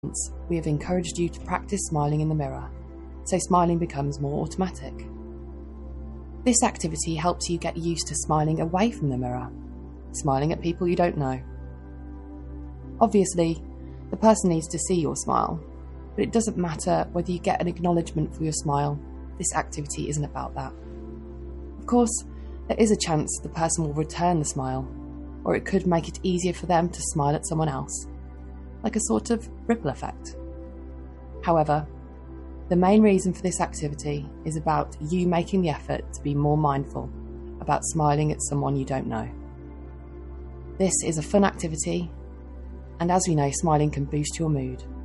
we have encouraged you to practice smiling in the mirror, so smiling becomes more automatic. This activity helps you get used to smiling away from the mirror, smiling at people you don't know. Obviously, the person needs to see your smile, but it doesn't matter whether you get an acknowledgement for your smile. This activity isn't about that. Of course, there is a chance the person will return the smile, or it could make it easier for them to smile at someone else, like a sort of ripple effect. However, the main reason for this activity is about you making the effort to be more mindful about smiling at someone you don't know. This is a fun activity, and as we know, smiling can boost your mood.